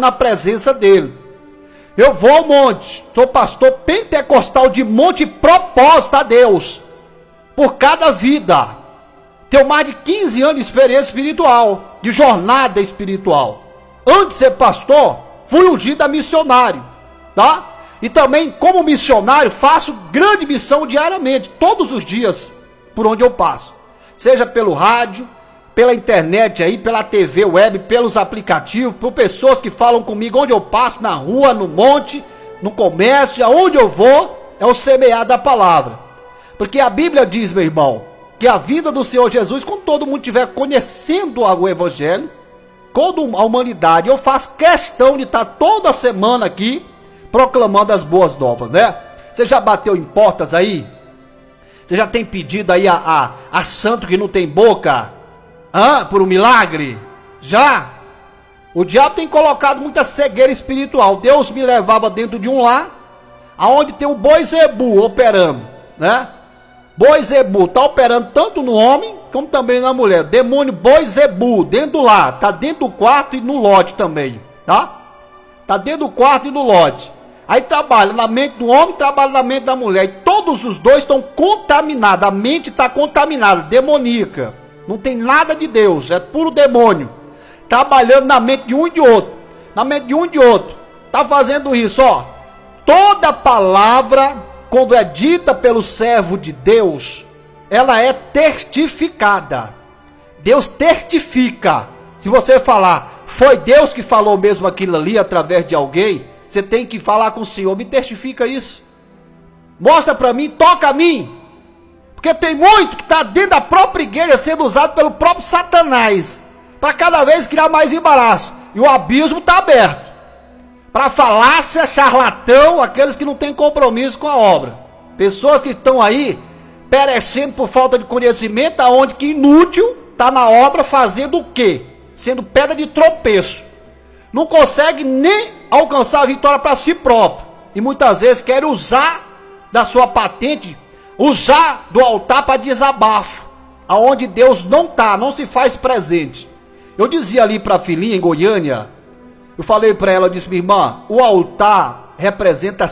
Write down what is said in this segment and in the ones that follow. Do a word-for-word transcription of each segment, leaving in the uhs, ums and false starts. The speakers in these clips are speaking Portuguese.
na presença dele. Eu vou ao monte, sou pastor pentecostal de monte propósito a Deus, por cada vida. Tenho mais de quinze anos de experiência espiritual, de jornada espiritual. Antes de ser pastor, fui ungido a missionário, tá? E também, como missionário, faço grande missão diariamente, todos os dias, por onde eu passo. Seja pelo rádio, pela internet aí, pela T V web, pelos aplicativos, por pessoas que falam comigo onde eu passo, na rua, no monte, no comércio, aonde eu vou, é o semear da palavra. Porque a Bíblia diz, meu irmão, que a vida do Senhor Jesus, quando todo mundo estiver conhecendo o Evangelho, toda a humanidade, eu faço questão de estar toda semana aqui, proclamando as boas novas, né? Você já bateu em portas aí? Você já tem pedido aí a, a, a santo que não tem boca? Hã? Por um milagre? Já? O diabo tem colocado muita cegueira espiritual. Deus me levava dentro de um lar, aonde tem o boi zebu operando, né? Boi zebu tá operando tanto no homem, como também na mulher. Demônio boi zebu, dentro do lar, tá dentro do quarto e no lote também, tá? Tá dentro do quarto e no lote. Aí trabalha na mente do homem, trabalha na mente da mulher. E todos os dois estão contaminados. A mente está contaminada, demoníaca. Não tem nada de Deus, é puro demônio. Trabalhando na mente de um e de outro. Na mente de um e de outro. Tá fazendo isso, ó. Toda palavra, quando é dita pelo servo de Deus, ela é testificada. Deus testifica. Se você falar, foi Deus que falou mesmo aquilo ali através de alguém, você tem que falar com o Senhor, me testifica isso. Mostra para mim, toca a mim. Porque tem muito que está dentro da própria igreja sendo usado pelo próprio Satanás, para cada vez criar mais embaraço. E o abismo está aberto para falácia, charlatão, aqueles que não têm compromisso com a obra. Pessoas que estão aí perecendo por falta de conhecimento, aonde que inútil está na obra fazendo o quê? Sendo pedra de tropeço. Não consegue nem alcançar a vitória para si próprio. E muitas vezes quer usar da sua patente, usar do altar para desabafo. Aonde Deus não está, não se faz presente. Eu dizia ali para a filhinha em Goiânia, eu falei para ela, eu disse, minha irmã, o altar representa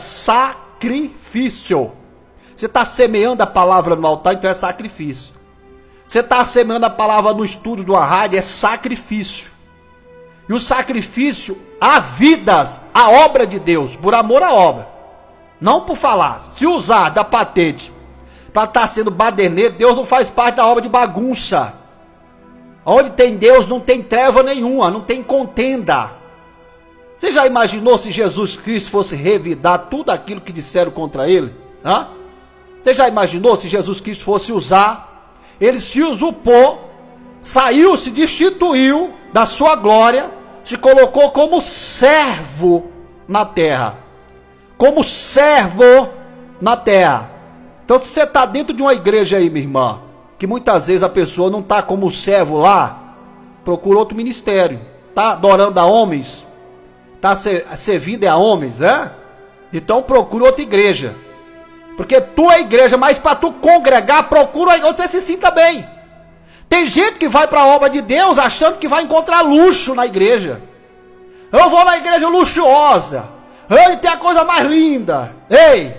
sacrifício. Você está semeando a palavra no altar, então é sacrifício. Você está semeando a palavra no estúdio de uma rádio, é sacrifício. E o sacrifício há vidas, a obra de Deus, por amor à obra. Não por falar. Se usar da patente para estar sendo baderneiro, Deus não faz parte da obra de bagunça. Onde tem Deus não tem treva nenhuma, não tem contenda. Você já imaginou se Jesus Cristo fosse revidar tudo aquilo que disseram contra ele? Hã? Você já imaginou se Jesus Cristo fosse usar? Ele se usurpou, saiu, se destituiu da sua glória, se colocou como servo na terra. Como servo na terra. Então se você está dentro de uma igreja aí, minha irmã, que muitas vezes a pessoa não está como servo lá, procura outro ministério. Está adorando a homens, está servindo a homens, é? Então procura outra igreja. Porque tu é igreja, mas para tu congregar, procura onde você se sinta bem. Tem gente que vai para a obra de Deus achando que vai encontrar luxo na igreja. Eu vou na igreja luxuosa. Ele tem a coisa mais linda. Ei,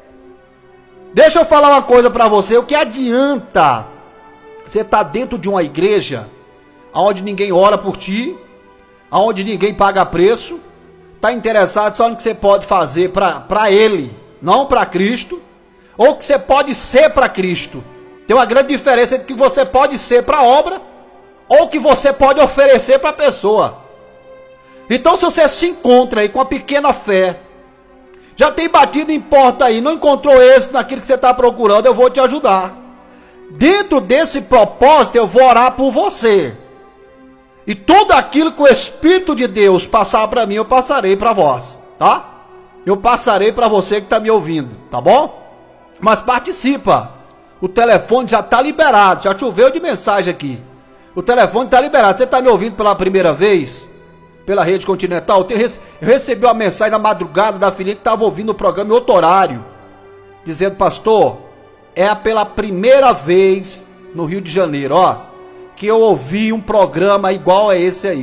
deixa eu falar uma coisa para você. O que adianta você estar dentro de uma igreja onde ninguém ora por ti, onde ninguém paga preço, está interessado só no que você pode fazer para ele, não para Cristo, ou que você pode ser para Cristo. Tem uma grande diferença entre o que você pode ser para a obra ou o que você pode oferecer para a pessoa. Então, se você se encontra aí com a pequena fé, já tem batido em porta aí, não encontrou êxito naquilo que você está procurando, eu vou te ajudar. Dentro desse propósito, eu vou orar por você. E tudo aquilo que o Espírito de Deus passar para mim, eu passarei para vós, tá? Eu passarei para você que está me ouvindo, tá bom? Mas participa. O telefone já está liberado, já choveu de mensagem aqui. O telefone está liberado. Você está me ouvindo pela primeira vez? Pela Rede Continental? Eu recebi uma mensagem na madrugada da filha que estava ouvindo o programa em outro horário, dizendo, pastor, é pela primeira vez no Rio de Janeiro, ó, que eu ouvi um programa igual a esse aí.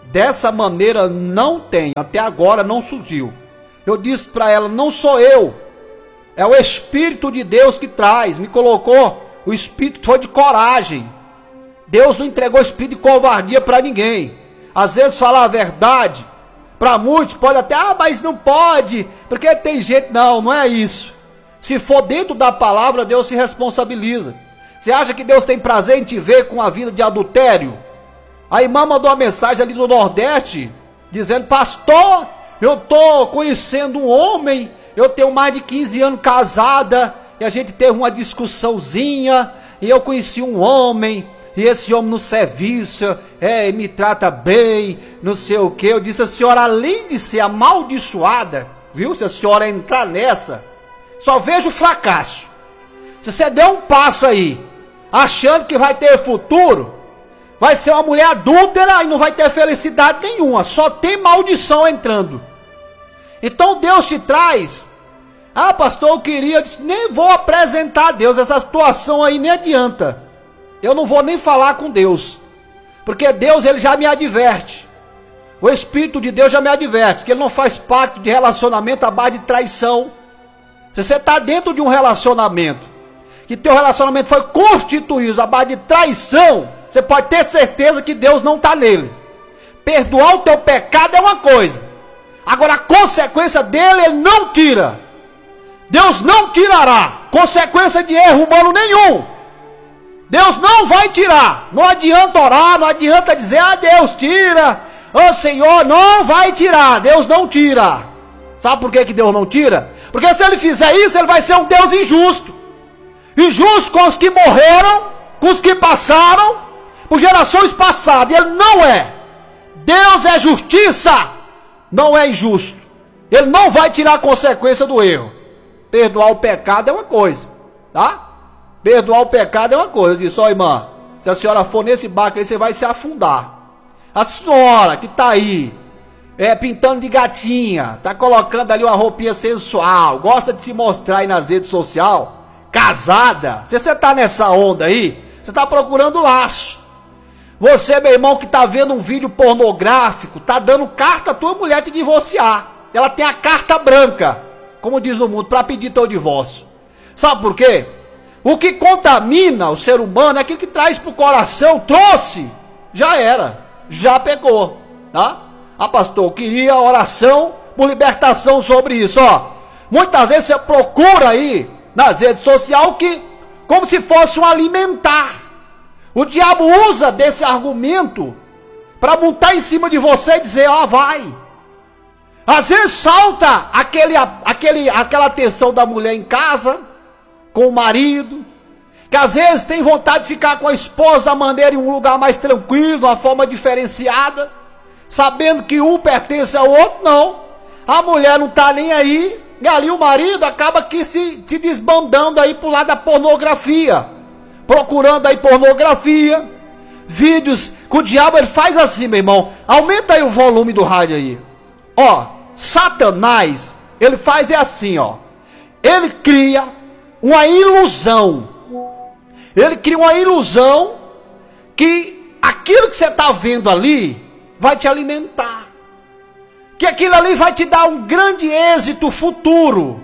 Dessa maneira não tem, até agora não surgiu. Eu disse para ela, não sou eu, é o Espírito de Deus que traz, me colocou, o Espírito foi de coragem. Deus não entregou espírito de covardia para ninguém. Às vezes falar a verdade, para muitos pode até, ah, mas não pode, porque tem gente, não, não é isso. Se for dentro da palavra, Deus se responsabiliza. Você acha que Deus tem prazer em te ver com a vida de adultério? A irmã mandou uma mensagem ali do Nordeste, dizendo, pastor, eu estou conhecendo um homem, eu tenho mais de quinze anos casada, e a gente teve uma discussãozinha, e eu conheci um homem, e esse homem no serviço, é, me trata bem, não sei o que. Eu disse, a senhora, além de ser amaldiçoada, viu, se a senhora entrar nessa, só vejo fracasso. Se você der um passo aí, achando que vai ter futuro, vai ser uma mulher adúltera e não vai ter felicidade nenhuma, só tem maldição entrando. Então Deus te traz, ah pastor, eu queria, eu disse, nem vou apresentar a Deus, essa situação aí nem adianta, eu não vou nem falar com Deus, porque Deus ele já me adverte, o Espírito de Deus já me adverte, que ele não faz parte de relacionamento à base de traição. Se você está dentro de um relacionamento, que teu relacionamento foi constituído à base de traição, você pode ter certeza que Deus não está nele. Perdoar o teu pecado é uma coisa, agora a consequência dele ele não tira. Deus não tirará consequência de erro humano nenhum. Deus não vai tirar. Não adianta orar, não adianta dizer, ah Deus tira, oh Senhor, não vai tirar. Deus não tira. Sabe por que que Deus não tira? Porque se ele fizer isso, ele vai ser um Deus injusto. Injusto com os que morreram, com os que passaram, por gerações passadas. Ele não é. Deus é justiça, não é injusto. Ele não vai tirar a consequência do erro. Perdoar o pecado é uma coisa, tá? Perdoar o pecado é uma coisa. Eu disse, ó irmã, se a senhora for nesse barco aí, você vai se afundar. A senhora que está aí, é, pintando de gatinha, tá colocando ali uma roupinha sensual, gosta de se mostrar aí nas redes sociais, casada, se você tá nessa onda aí, você tá procurando laço. Você, meu irmão, que tá vendo um vídeo pornográfico, tá dando carta à tua mulher te divorciar. Ela tem a carta branca, como diz o mundo, para pedir teu divórcio. Sabe por quê? O que contamina o ser humano é aquilo que traz pro coração, trouxe, já era, já pegou, tá? Ah, pastor, eu queria oração por libertação sobre isso, ó. Muitas vezes você procura aí nas redes sociais que, como se fosse um alimentar. O diabo usa desse argumento para montar em cima de você e dizer, ó, vai. Às vezes salta aquele, aquele, aquela atenção da mulher em casa, com o marido, que às vezes tem vontade de ficar com a esposa da maneira em um lugar mais tranquilo, de uma forma diferenciada, sabendo que um pertence ao outro, não. A mulher não está nem aí, e ali o marido acaba que se, se desbandando aí pro lado da pornografia, procurando aí pornografia, vídeos, que o diabo ele faz assim, meu irmão, aumenta aí o volume do rádio aí, ó, Satanás, ele faz é assim, ó, ele cria uma ilusão, ele cria uma ilusão que aquilo que você está vendo ali vai te alimentar, que aquilo ali vai te dar um grande êxito futuro,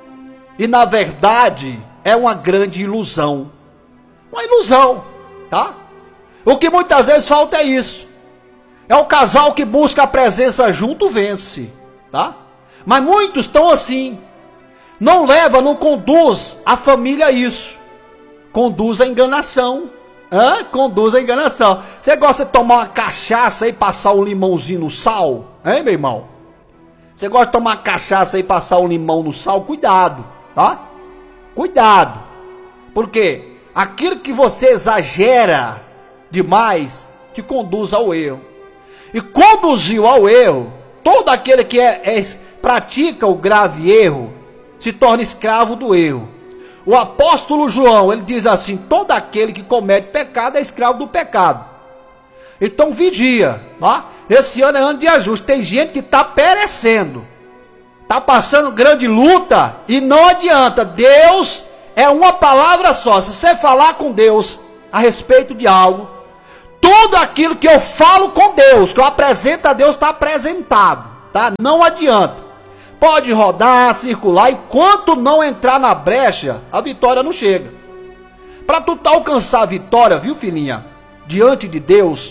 e na verdade é uma grande ilusão, uma ilusão, tá? O que muitas vezes falta é isso, é o casal que busca a presença junto vence, tá? Mas muitos estão assim, não leva, não conduz a família a isso, conduz a enganação. Hã? Conduz a enganação. Você gosta de tomar uma cachaça e passar um limãozinho no sal? Hein, meu irmão? Você gosta de tomar uma cachaça e passar um limão no sal? Cuidado, tá? Cuidado. Porque aquilo que você exagera demais te conduz ao erro. E conduziu ao erro, todo aquele que é, é, pratica o grave erro se torna escravo do erro. O apóstolo João, ele diz assim, todo aquele que comete pecado é escravo do pecado. Então vigia, tá? Esse ano é ano de ajuste, tem gente que está perecendo, está passando grande luta e não adianta, Deus é uma palavra só. Se você falar com Deus a respeito de algo, Tudo aquilo que eu falo com Deus, que eu apresento a Deus, está apresentado, tá? Não adianta. Pode rodar, circular, enquanto não entrar na brecha, a vitória não chega. Para tu alcançar a vitória, viu, filhinha? Diante de Deus,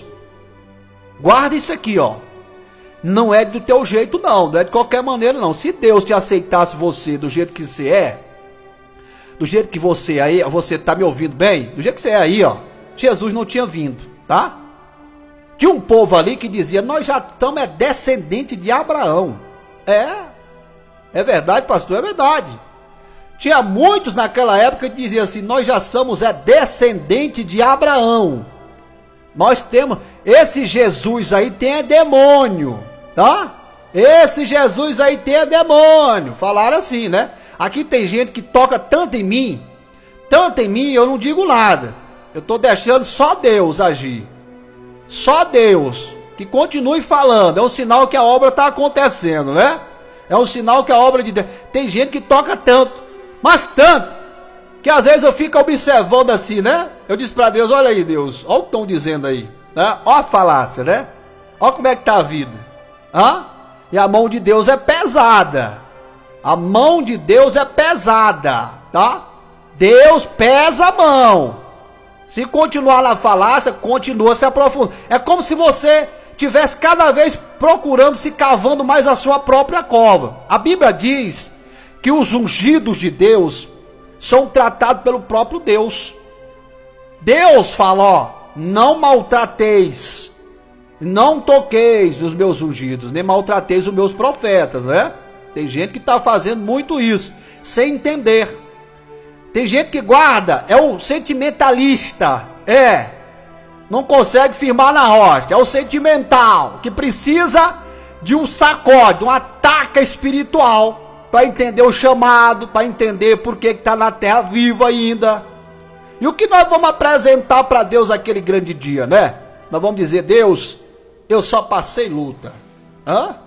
guarda isso aqui, ó. Não é do teu jeito, não. Não é de qualquer maneira, não. Se Deus te aceitasse você do jeito que você é, do jeito que você aí, você tá me ouvindo bem? Do jeito que você é aí, ó, Jesus não tinha vindo, tá? Tinha um povo ali que dizia, nós já estamos é descendente de Abraão. É, é verdade, pastor, é verdade. Tinha muitos naquela época que diziam assim, nós já somos é descendente de Abraão. Nós temos, esse Jesus aí tem é demônio, tá? Esse Jesus aí tem é demônio. Falaram assim, né? Aqui tem gente que toca tanto em mim, tanto em mim, eu não digo nada. Eu estou deixando só Deus agir. Só Deus. Que continue falando. É um sinal que a obra está acontecendo, né? É um sinal que a obra de Deus... Tem gente que toca tanto, mas tanto, que às vezes eu fico observando assim, né? Eu disse para Deus, olha aí Deus, olha o que estão dizendo aí, né? Olha a falácia, né? Olha como é que tá a vida. Hã? E a mão de Deus é pesada. A mão de Deus é pesada, tá? Deus pesa a mão. Se continuar na falácia, continua se aprofundando. É como se você tivesse cada vez procurando, se cavando mais a sua própria cova. A Bíblia diz que os ungidos de Deus são tratados pelo próprio Deus. Deus fala, ó, não maltrateis, não toqueis os meus ungidos, nem maltrateis os meus profetas, né? Tem gente que está fazendo muito isso, sem entender. Tem gente que guarda, é o sentimentalista, é, não consegue firmar na rocha, é o sentimental, que precisa de um sacode, uma taca espiritual, para entender o chamado, para entender por que está na terra viva ainda. E o que nós vamos apresentar para Deus aquele grande dia, né? Nós vamos dizer, Deus, eu só passei luta. Hã?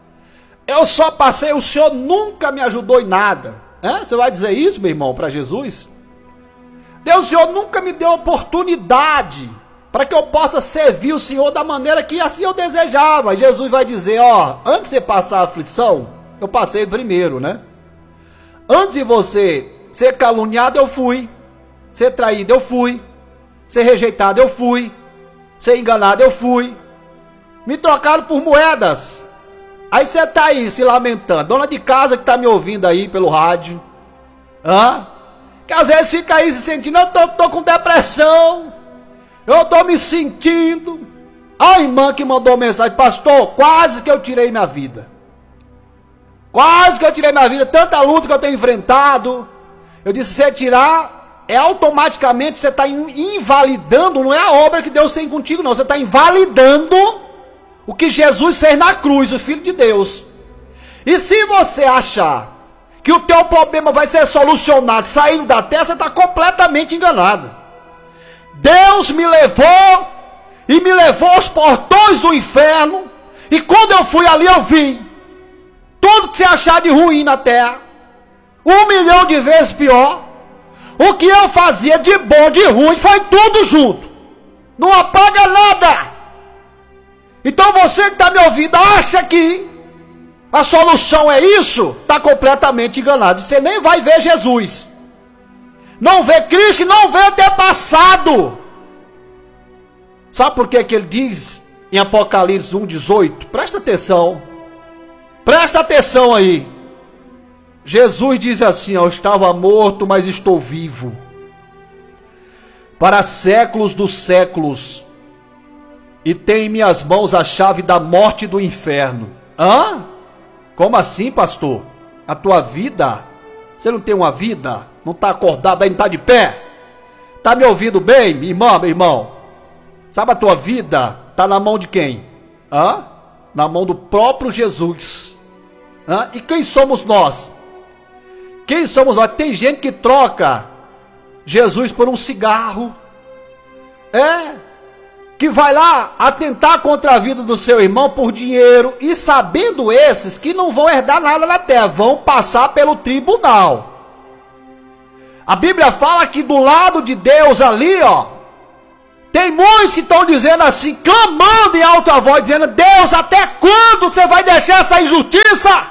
Eu só passei, o Senhor nunca me ajudou em nada. Hã? Você vai dizer isso, meu irmão, para Jesus? Deus, o Senhor nunca me deu oportunidade para que eu possa servir o Senhor da maneira que assim eu desejava. E Jesus vai dizer, ó, antes de você passar a aflição, eu passei primeiro, né? Antes de você ser caluniado, eu fui. Ser traído, eu fui. Ser rejeitado, eu fui. Ser enganado, eu fui. Me trocaram por moedas. Aí você tá aí se lamentando. Dona de casa que tá me ouvindo aí pelo rádio. Hã? Que às vezes fica aí se sentindo, eu tô, tô com depressão. Eu tô me sentindo. A irmã que mandou mensagem, pastor, quase que eu tirei minha vida. Quase que eu tirei minha vida, tanta luta que eu tenho enfrentado. Eu disse, se você tirar, é automaticamente você está invalidando, não é a obra que Deus tem contigo, não. Você está invalidando o que Jesus fez na cruz, o Filho de Deus. E se você achar que o teu problema vai ser solucionado saindo da terra, você está completamente enganado. Deus me levou e me levou aos portões do inferno. E quando eu fui ali, eu vi tudo que você achar de ruim na terra, um milhão de vezes pior. O que eu fazia de bom, de ruim, foi tudo junto. Não apaga nada. Então você que está me ouvindo, acha que a solução é isso? Está completamente enganado. Você nem vai ver Jesus. Não vê Cristo e não vê antepassado. Sabe por que que ele diz em Apocalipse um, dezoito? Presta atenção. Presta atenção aí. Jesus diz assim, eu estava morto, mas estou vivo. Para séculos dos séculos. E tenho em minhas mãos a chave da morte e do inferno. Hã? Como assim, pastor? A tua vida? Você não tem uma vida? Não está acordado, aí não está de pé? Está me ouvindo bem, minha irmã, meu irmão? Sabe a tua vida? Está na mão de quem? Hã? Na mão do próprio Jesus. Hã? E quem somos nós? Quem somos nós? Tem gente que troca Jesus por um cigarro. É. Que vai lá atentar contra a vida do seu irmão por dinheiro. E sabendo esses que não vão herdar nada na terra. Vão passar pelo tribunal. A Bíblia fala que do lado de Deus ali, ó, Tem muitos que estão dizendo assim, clamando em alta voz, dizendo: Deus, até quando você vai deixar essa injustiça?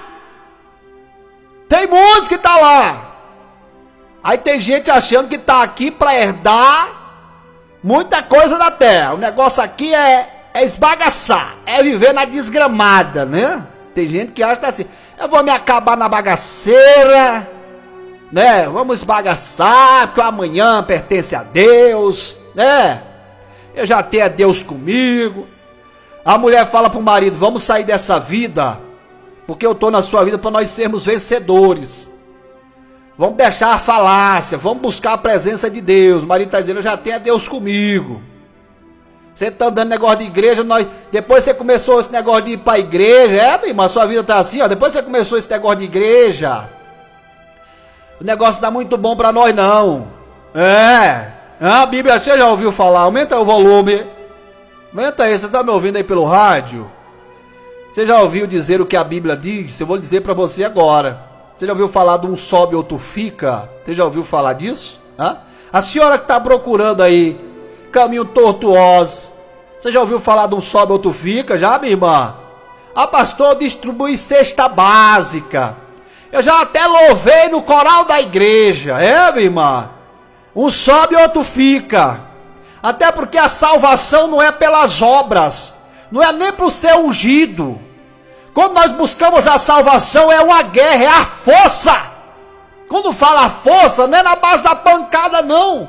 Tem muitos que estão lá. Aí tem gente achando que está aqui para herdar muita coisa da terra. O negócio aqui é, é esbagaçar, é viver na desgramada, né? Tem gente que acha assim: eu vou me acabar na bagaceira, né? Vamos esbagaçar, porque o amanhã pertence a Deus, né? Eu já tenho a Deus comigo. A mulher fala para o marido: vamos sair dessa vida, porque eu estou na sua vida para nós sermos vencedores. Vamos deixar a falácia, vamos buscar a presença de Deus. O marido está dizendo: eu já tenho a Deus comigo. Você está dando negócio de igreja, nós... depois você começou esse negócio de ir para a igreja. É, minha irmã, a sua vida está assim, ó. Depois você começou esse negócio de igreja, o negócio está muito bom para nós não. É... A Bíblia, você já ouviu falar? Aumenta o volume. Aumenta aí, você está me ouvindo aí pelo rádio? Você já ouviu dizer o que a Bíblia diz? Eu vou dizer para você agora. Você já ouviu falar de um sobe, outro fica? Você já ouviu falar disso? Hã? A senhora que está procurando aí caminho tortuoso, você já ouviu falar de um sobe, outro fica? Já, minha irmã? A pastor distribui cesta básica. Eu já até louvei no coral da igreja. É, minha irmã? Um sobe, outro fica. Até porque a salvação não é pelas obras, não é nem para ser ungido. Quando nós buscamos a salvação, é uma guerra, é a força. Quando fala força, não é na base da pancada, não.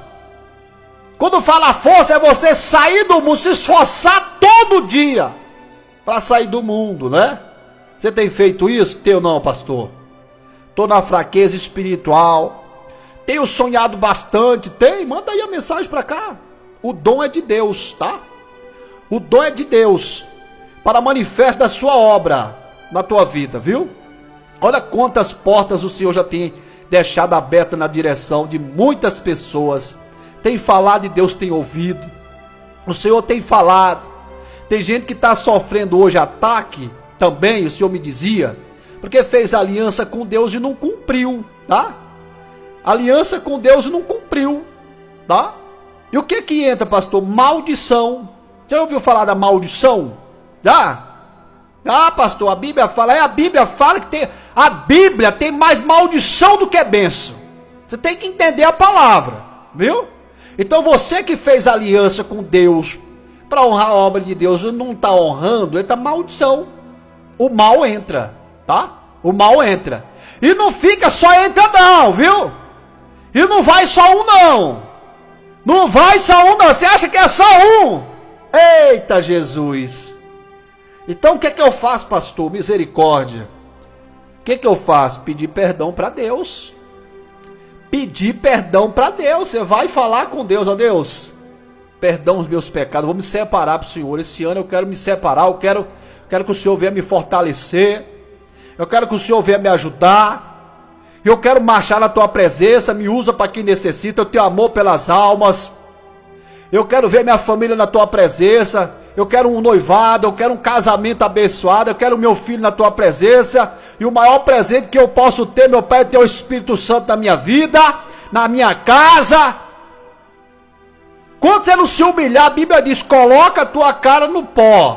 Quando fala força, é você sair do mundo, se esforçar todo dia para sair do mundo, né? Você tem feito isso? Teu não, pastor. Estou na fraqueza espiritual. Tenho sonhado bastante. Tem, manda aí a mensagem para cá. O dom é de Deus, tá? O dom é de Deus para manifesto da sua obra na tua vida, viu? Olha quantas portas o Senhor já tem deixado abertas na direção de muitas pessoas. Tem falado e Deus tem ouvido. O Senhor tem falado. Tem gente que está sofrendo hoje ataque também, o Senhor me dizia, porque fez aliança com Deus e não cumpriu, tá? Aliança com Deus e não cumpriu, tá? E o que que entra, pastor? Maldição. Já ouviu falar da maldição? Já? Ah, pastor, a Bíblia fala, é, a Bíblia fala que tem, a Bíblia tem mais maldição do que bênção. Você tem que entender a palavra, viu? Então você que fez aliança com Deus para honrar a obra de Deus e não está honrando, entra maldição. O mal entra, tá? O mal entra. E não fica só entra não, viu? E não vai só um não. Não vai só um não. Você acha que é só um? Eita Jesus. Então o que é que eu faço, pastor? Misericórdia. O que é que eu faço? Pedir perdão para Deus. Pedir perdão para Deus. Você vai falar com Deus, ó Deus, perdão os meus pecados, vou me separar para o Senhor. Esse ano eu quero me separar, eu quero, quero que o Senhor venha me fortalecer. Eu quero que o Senhor venha me ajudar. Eu quero marchar na tua presença, me usa para quem necessita, eu tenho amor pelas almas. Eu quero ver minha família na tua presença. Eu quero um noivado, eu quero um casamento abençoado, eu quero o meu filho na tua presença. E o maior presente que eu posso ter, meu Pai, é ter o Espírito Santo na minha vida, na minha casa. Quando você não se humilhar, a Bíblia diz, coloca a tua cara no pó.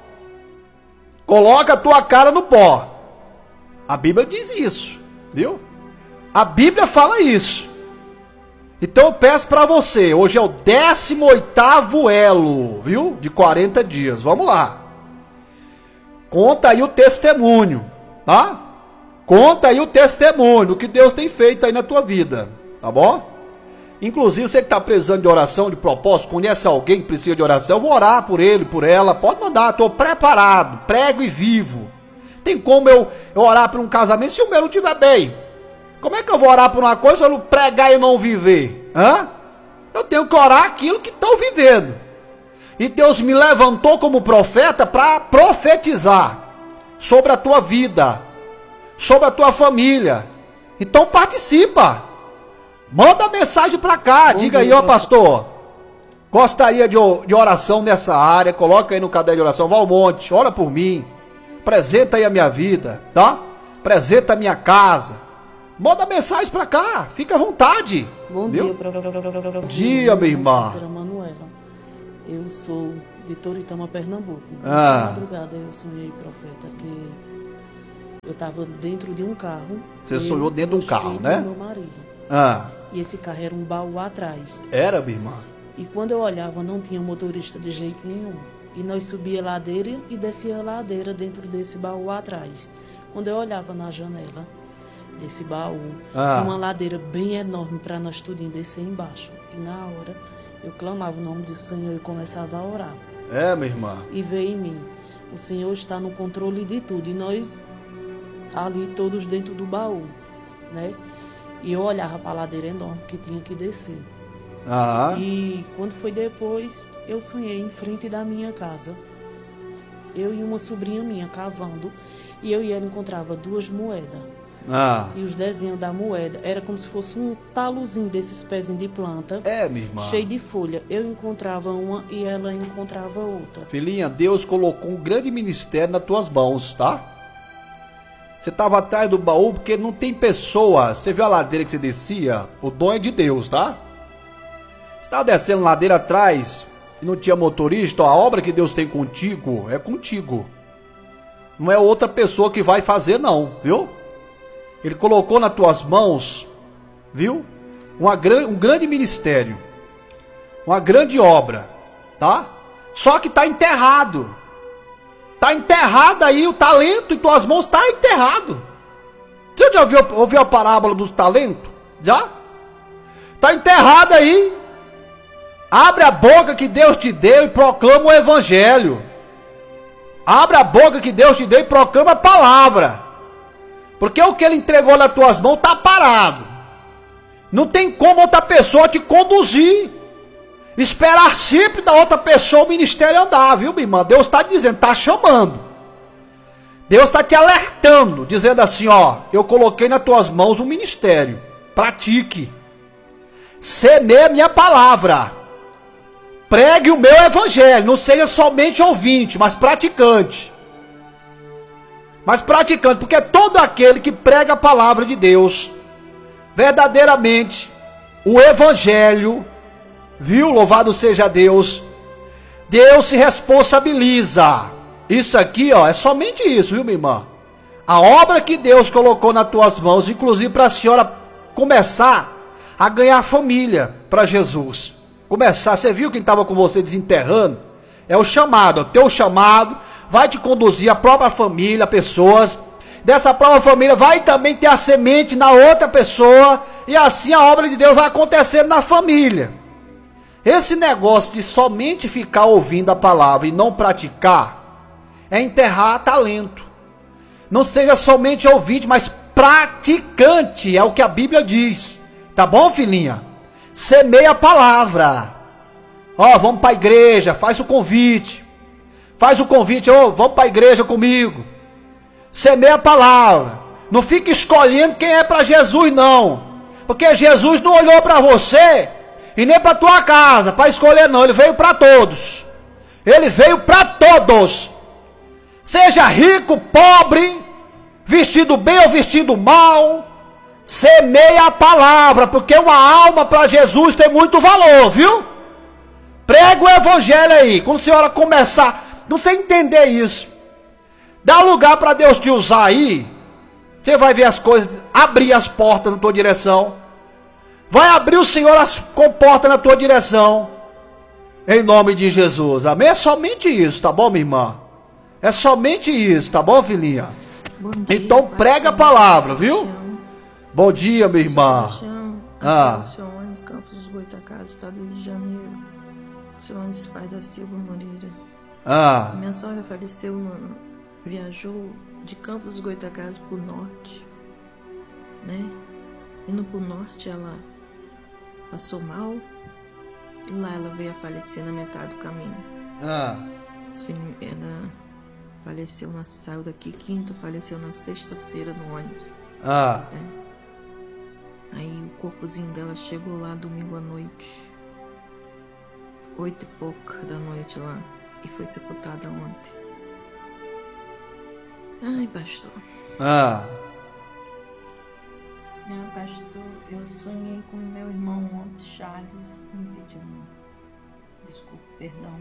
Coloca a tua cara no pó. A Bíblia diz isso, viu? A Bíblia fala isso. Então eu peço para você, hoje é o décimo oitavo elo, viu? De quarenta dias, vamos lá. Conta aí o testemunho, tá? Conta aí o testemunho, o que Deus tem feito aí na tua vida, tá bom? Inclusive, você que está precisando de oração, de propósito, conhece alguém que precisa de oração, eu vou orar por ele, por ela, pode mandar, estou preparado, prego e vivo. Tem como eu, eu orar por um casamento se o meu não estiver bem? Como é que eu vou orar por uma coisa se eu não pregar e não viver? Hã? Eu tenho que orar aquilo que estou vivendo. E Deus me levantou como profeta para profetizar sobre a tua vida, sobre a tua família. Então participa. Manda mensagem para cá. Bom Diga dia, aí, ó pastor, gostaria de, de oração nessa área. Coloca aí no caderno de oração. Valmonte, ora por mim. Apresenta aí a minha vida, tá? Apresenta a minha casa. Manda mensagem pra cá, fica à vontade. Bom viu? dia, Bom dia, minha irmã. Eu sou de Toritama, Pernambuco. Ah. Na madrugada eu sonhei, profeta, que eu estava dentro de um carro. Você sonhou dentro de um carro, né? Meu marido. Ah. E esse carro era um baú atrás. Era, minha irmã? E quando eu olhava, não tinha motorista de jeito nenhum. E nós subia a ladeira e descia a ladeira dentro desse baú atrás. Quando eu olhava na janela desse baú, ah. tinha uma ladeira bem enorme para nós tudinho descer embaixo. E na hora, eu clamava o nome do Senhor e começava a orar. É, minha irmã? E veio em mim, o Senhor está no controle de tudo. E nós, ali todos dentro do baú, né? E eu olhava para a ladeira enorme que tinha que descer. Ah. E quando foi depois, eu sonhei em frente da minha casa. Eu e uma sobrinha minha cavando. E eu e ela encontrava duas moedas. Ah. E os desenhos da moeda era como se fosse um talozinho desses pezinhos de planta. É, minha irmã. Cheio de folha. Eu encontrava uma e ela encontrava outra. Filhinha, Deus colocou um grande ministério nas tuas mãos, tá? Você estava atrás do baú porque não tem pessoa. Você viu a ladeira que você descia? O dom é de Deus, tá? Você estava descendo ladeira atrás e não tinha motorista. Ó, a obra que Deus tem contigo é contigo. Não é outra pessoa que vai fazer, não, viu? Ele colocou nas tuas mãos, viu? Uma, um grande ministério. Uma grande obra, tá? Só que está enterrado. Está enterrado aí o talento em tuas mãos, está enterrado. Você já ouviu, ouviu a parábola do talento? Já? Está enterrado aí. Abre a boca que Deus te deu e proclama o evangelho. Abre a boca que Deus te deu e proclama a palavra. Porque o que ele entregou nas tuas mãos está parado. Não tem como outra pessoa te conduzir. Esperar sempre da outra pessoa o ministério andar, viu, minha irmã? Deus está dizendo, está chamando. Deus está te alertando, dizendo assim, ó, eu coloquei nas tuas mãos um ministério. Pratique. Semeie a minha palavra. Pregue o meu evangelho. Não seja somente ouvinte, mas praticante. Mas praticante, porque todo aquele que prega a palavra de Deus, verdadeiramente, o evangelho, viu? Louvado seja Deus. Deus se responsabiliza. Isso aqui, ó, é somente isso, viu, minha irmã? A obra que Deus colocou nas tuas mãos, inclusive para a senhora começar a ganhar família para Jesus. Começar, você viu quem estava com você desenterrando? É o chamado, o teu chamado vai te conduzir a própria família, pessoas. Dessa própria família vai também ter a semente na outra pessoa. E assim a obra de Deus vai acontecer na família. Esse negócio de somente ficar ouvindo a palavra e não praticar é enterrar talento. Não seja somente ouvinte, mas praticante, é o que a Bíblia diz. Tá bom, filhinha? Semeia a palavra. Ó, vamos para a igreja, faz o convite. Faz o convite, ó, vamos para a igreja comigo. Semeia a palavra. Não fica escolhendo quem é para Jesus, não. Porque Jesus não olhou para você e nem para tua casa para escolher, não. Ele veio para todos. Ele veio para todos. Seja rico, pobre, vestido bem ou vestido mal, semeia a palavra, porque uma alma para Jesus tem muito valor, viu? Prega o evangelho aí. Quando a senhora começar, não sei entender isso, dá lugar para Deus te usar aí. Você vai ver as coisas, abrir as portas na tua direção. Vai abrir o Senhor as portas na tua direção. Em nome de Jesus. Amém? É somente isso, tá bom, minha irmã? É somente isso, tá bom, filhinha? Bom dia, então prega a palavra, viu? Bom dia, minha irmã. Ah. Campos dos Goitacazes, estado do Rio de Janeiro. Sou Andes Pai da Silva Moreira. Ah. Minha sogra faleceu, no, viajou de Campos dos Goitacazes para o norte, né? Indo para o norte, ela passou mal e lá ela veio a falecer na metade do caminho. Ah. Ela faleceu, na, saiu daqui quinta, faleceu na sexta-feira no ônibus. Ah. Né? Aí o corpozinho dela chegou lá domingo à noite, oito e pouca da noite lá, e foi sepultada ontem. Ai, pastor. Ah. Minha pastor, eu sonhei com meu irmão ontem, Charles, me pedindo Desculpa, perdão.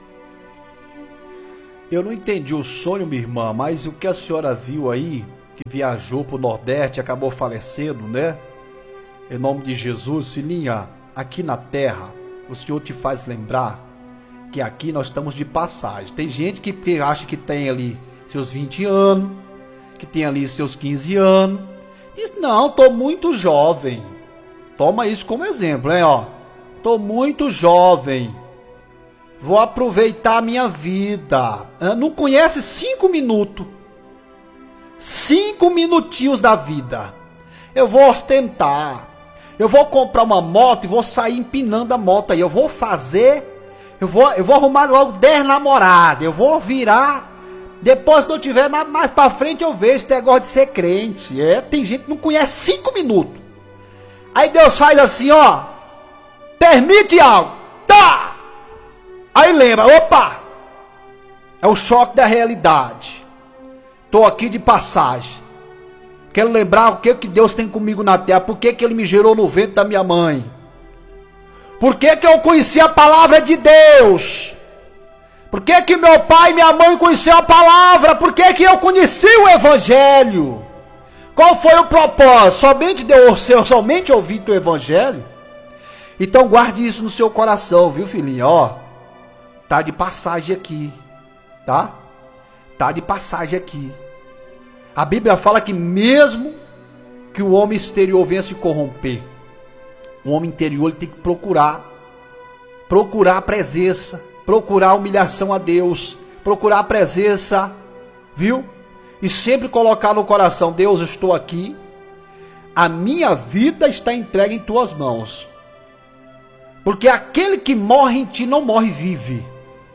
Eu não entendi o sonho, minha irmã, mas o que a senhora viu aí, que viajou para o Nordeste e acabou falecendo, né? Em nome de Jesus, filhinha, aqui na terra, o Senhor te faz lembrar que aqui nós estamos de passagem. Tem gente que, que acha que tem ali seus vinte anos, que tem ali seus quinze anos. Diz, não, tô muito jovem. Toma isso como exemplo, hein, ó. Tô muito jovem. Vou aproveitar a minha vida. Não conhece cinco minutos. Cinco minutinhos da vida. Eu vou ostentar. Eu vou comprar uma moto e vou sair empinando a moto aí. Eu vou fazer. Eu vou, eu vou arrumar logo dez namoradas. Eu vou virar. Depois, quando eu tiver mais pra frente, eu vejo esse negócio de ser crente. É, tem gente que não conhece cinco minutos. Aí Deus faz assim, ó. Permite algo. Tá! Aí lembra, opa! É o choque da realidade. Tô aqui de passagem. Quero lembrar o que, que Deus tem comigo na terra. Por que, que Ele me gerou no ventre da minha mãe. Por que, que eu conheci a palavra de Deus. Por que, que meu pai e minha mãe conheciam a palavra. Por que, que eu conheci o Evangelho. Qual foi o propósito? Somente Deus, somente ouvir o Evangelho? Então guarde isso no seu coração, viu, filhinha? Ó. Tá de passagem aqui, tá? Tá de passagem aqui. A Bíblia fala que mesmo que o homem exterior venha se corromper, o homem interior ele tem que procurar, procurar a presença, procurar a humilhação a Deus, procurar a presença, viu? E sempre colocar no coração, Deus, eu estou aqui, a minha vida está entregue em tuas mãos. Porque aquele que morre em ti não morre, vive.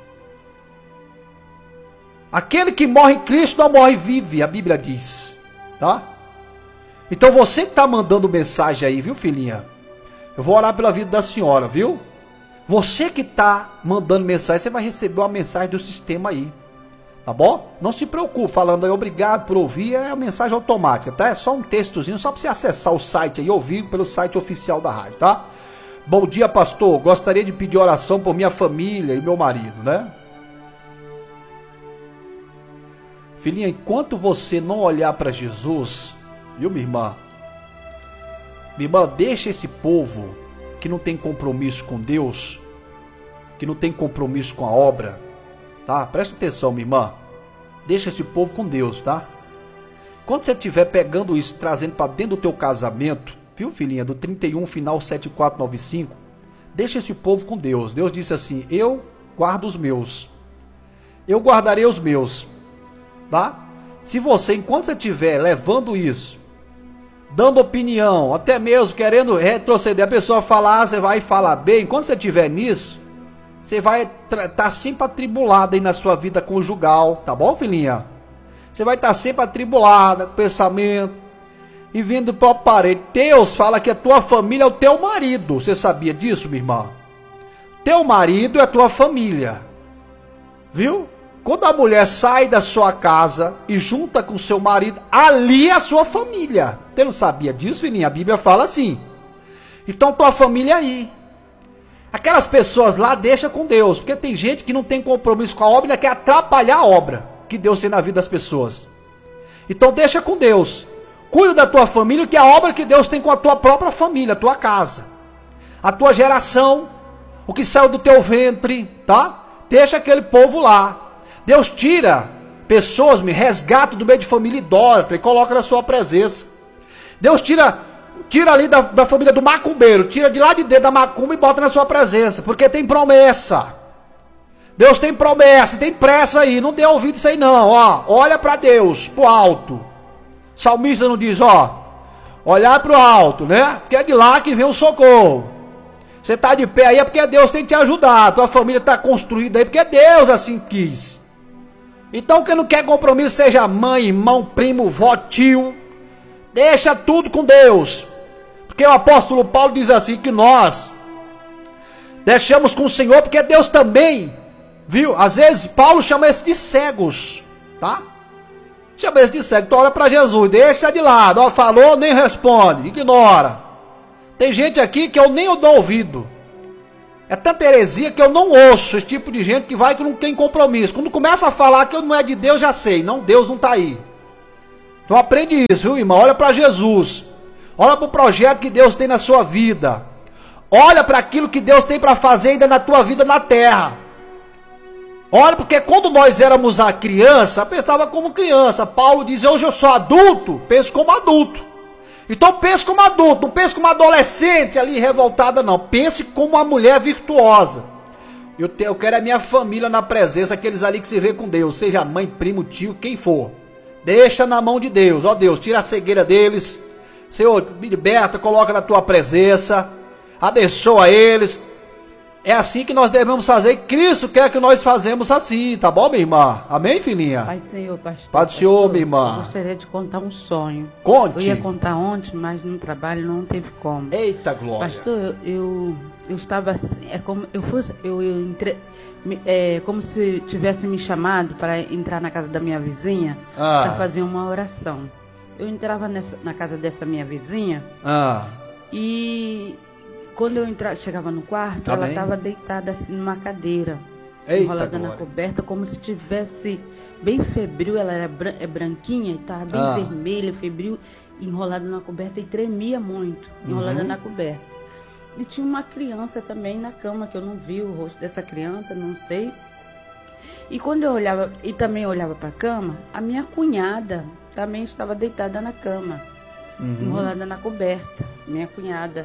Aquele que morre em Cristo não morre, vive, a Bíblia diz, tá? Então você que está mandando mensagem aí, viu, filhinha? Eu vou orar pela vida da senhora, viu? Você que está mandando mensagem, você vai receber uma mensagem do sistema aí, tá bom? Não se preocupe, falando aí, obrigado por ouvir, é a mensagem automática, tá? É só um textozinho, só para você acessar o site aí e ouvir pelo site oficial da rádio, tá? Bom dia, pastor, gostaria de pedir oração por minha família e meu marido, né? Filhinha, enquanto você não olhar para Jesus, viu, minha irmã? Minha irmã, deixa esse povo que não tem compromisso com Deus, que não tem compromisso com a obra, tá? Presta atenção, minha irmã. Deixa esse povo com Deus, tá? Quando você estiver pegando isso, trazendo para dentro do teu casamento, viu, filhinha, do trinta e um, final sete quatro nove cinco, deixa esse povo com Deus. Deus disse assim, eu guardo os meus. Eu guardarei os meus. Tá? Se você, enquanto você estiver levando isso, dando opinião, até mesmo querendo retroceder, a pessoa falar, você vai falar bem, enquanto você estiver nisso, você vai estar tá sempre atribulado aí na sua vida conjugal, tá bom, filhinha? Você vai estar tá sempre atribulada com pensamento, e vindo do próprio parede. Deus fala que a tua família é o teu marido, você sabia disso, minha irmã? Teu marido é a tua família, viu? Quando a mulher sai da sua casa e junta com seu marido, ali é a sua família. Você não sabia disso, filhinha? A Bíblia fala assim. Então tua família aí. Aquelas pessoas lá, deixa com Deus. Porque tem gente que não tem compromisso com a obra e quer atrapalhar a obra que Deus tem na vida das pessoas. Então deixa com Deus. Cuida da tua família, que é a obra que Deus tem com a tua própria família, a tua casa. A tua geração, o que saiu do teu ventre, tá? Deixa aquele povo lá. Deus tira pessoas, me resgata do meio de família idólatra e coloca na sua presença. Deus tira, tira ali da, da família do macumbeiro, tira de lá de dentro da macumba e bota na sua presença, porque tem promessa. Deus tem promessa, tem pressa aí, não dê ouvido isso aí não, ó, olha para Deus, pro alto. Salmista não diz, ó, olhar pro alto, né? Porque é de lá que vem o socorro. Você tá de pé aí é porque Deus tem te ajudado, tua família tá construída aí porque Deus assim quis. Então quem não quer compromisso, seja mãe, irmão, primo, vó, tio, deixa tudo com Deus. Porque o apóstolo Paulo diz assim, que nós deixamos com o Senhor, porque Deus também, viu? Às vezes Paulo chama esse de cegos, tá? Chama esse de cego, então olha para Jesus, deixa de lado, ó, falou, nem responde, ignora. Tem gente aqui que eu nem dou ouvido. É tanta heresia que eu não ouço esse tipo de gente que vai que não tem compromisso. Quando começa a falar que eu não é de Deus, já sei. Não, Deus não está aí. Então aprende isso, viu, irmão? Olha para Jesus. Olha para o projeto que Deus tem na sua vida. Olha para aquilo que Deus tem para fazer ainda na tua vida na terra. Olha, porque quando nós éramos a criança, pensava como criança. Paulo diz, hoje eu sou adulto, penso como adulto. Então pense como adulto, não pense como adolescente ali revoltada não. Pense como uma mulher virtuosa. Eu, te, eu quero a minha família na presença, aqueles ali que se vê com Deus, seja mãe, primo, tio, quem for. Deixa na mão de Deus, ó Deus, tira a cegueira deles. Senhor, me liberta, coloca na tua presença, abençoa eles. É assim que nós devemos fazer. Cristo quer que nós fazemos assim, tá bom, minha irmã? Amém, filhinha? Pai do Senhor, pastor. Pai do Senhor, minha irmã. Eu gostaria de contar um sonho. Conte. Eu ia contar ontem, mas no trabalho não teve como. Eita glória. Pastor, eu, eu, eu estava assim, é como eu fosse, eu, eu entre, é como se tivesse me chamado para entrar na casa da minha vizinha ah. para fazer uma oração. Eu entrava nessa, na casa dessa minha vizinha ah. e quando eu entrava, chegava no quarto, tá ela bem. estava deitada assim numa cadeira, Eita enrolada glória. na coberta, como se tivesse bem febril. Ela era bran- é branquinha e estava bem Ah. vermelha, febril, enrolada na coberta e tremia muito, enrolada Uhum. na coberta. E tinha uma criança também na cama, que eu não vi o rosto dessa criança, não sei. E quando eu olhava, e também olhava para a cama, a minha cunhada também estava deitada na cama, Uhum. enrolada na coberta, minha cunhada.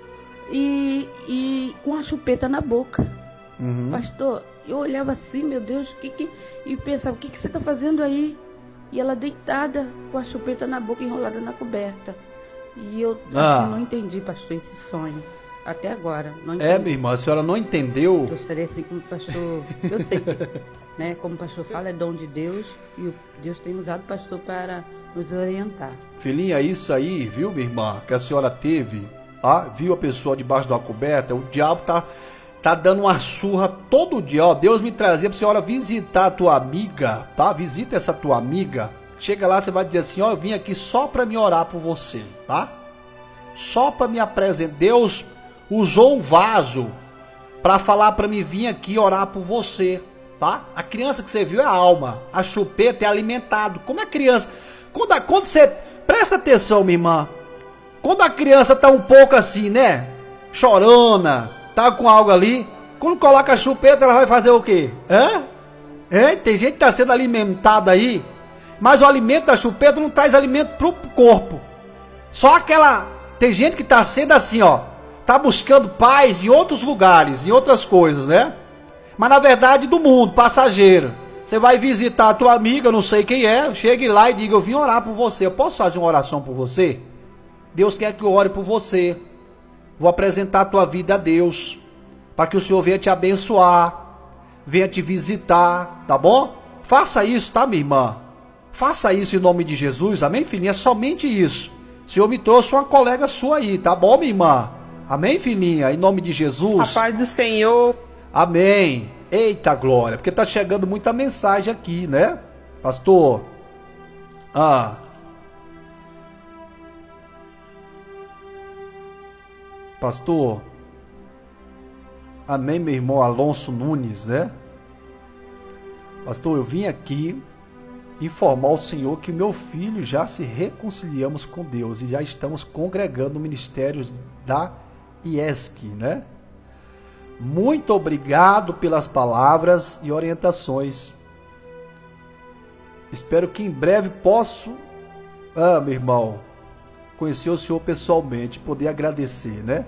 E, e com a chupeta na boca. Uhum. Pastor, eu olhava assim, meu Deus, que que, e pensava, o que, que você está fazendo aí? E ela deitada, com a chupeta na boca, enrolada na coberta. E eu Ah. assim, não entendi, pastor, esse sonho. Até agora, não entendi. É, minha irmã, a senhora não entendeu? Gostaria assim, como pastor, eu sei que, né, como o pastor fala, é dom de Deus, e o Deus tem usado o pastor para nos orientar. Filhinha, isso aí, viu, minha irmã, que a senhora teve, tá? Viu a pessoa debaixo de uma coberta, o diabo tá, tá dando uma surra todo dia, ó. Deus me trazia pra senhora visitar a tua amiga, tá? Visita essa tua amiga. Chega lá, você vai dizer assim, ó, eu vim aqui só pra me orar por você, tá? Só pra me apresentar. Deus usou um vaso para falar para mim vir aqui orar por você, tá? A criança que você viu é a alma, a chupeta é alimentado. Como é criança? Quando, a, quando você presta atenção, minha irmã, quando a criança tá um pouco assim, né? Chorona, tá com algo ali, quando coloca a chupeta, ela vai fazer o quê? Hã? É? Tem gente que tá sendo alimentada aí, mas o alimento da chupeta não traz alimento pro corpo. Só aquela, tem gente que tá sendo assim, ó, tá buscando paz em outros lugares, em outras coisas, né? Mas na verdade do mundo, passageiro. Você vai visitar a tua amiga, não sei quem é, chegue lá e diga, eu vim orar por você, eu posso fazer uma oração por você? Deus quer que eu ore por você. Vou apresentar a tua vida a Deus, para que o Senhor venha te abençoar, venha te visitar, tá bom? Faça isso, tá, minha irmã? Faça isso em nome de Jesus, amém, filhinha? É somente isso. O Senhor me trouxe uma colega sua aí, tá bom, minha irmã? Amém, filhinha? Em nome de Jesus. A paz do Senhor. Amém. Eita glória, porque tá chegando muita mensagem aqui, né? Pastor. Ah. Pastor. Amém, meu irmão Alonso Nunes, né? Pastor, eu vim aqui informar ao Senhor que meu filho já se reconciliamos com Deus e já estamos congregando no ministério da I E S C, né? Muito obrigado pelas palavras e orientações. Espero que em breve possa, ah, meu irmão, conhecer o senhor pessoalmente, poder agradecer, né?